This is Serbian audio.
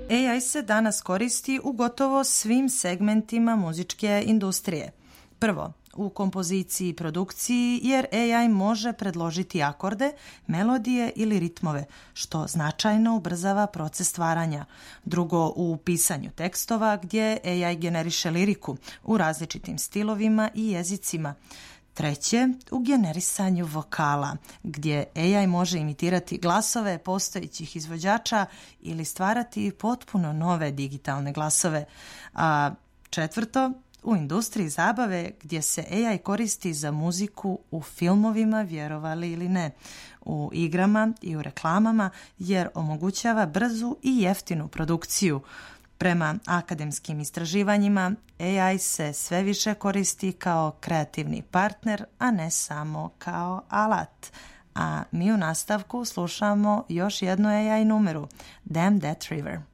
AI se danas koristi u gotovo svim segmentima muzičke industrije. Prvo, u kompoziciji i produkciji, jer AI može predložiti akorde, melodije ili ritmove, što značajno ubrzava proces stvaranja. Drugo, u pisanju tekstova, gdje AI generiše liriku u različitim stilovima i jezicima. Treće, u generisanju vokala, gdje AI može imitirati glasove postojećih izvođača ili stvarati potpuno nove digitalne glasove. A četvrto, u industriji zabave, gdje se AI koristi za muziku u filmovima, vjerovali ili ne, u igrama i u reklamama, jer omogućava brzu i jeftinu produkciju. Prema akademskim istraživanjima, AI se sve više koristi kao kreativni partner, a ne samo kao alat. A mi u nastavku slušamo još jednu AI numeru, Damn That River.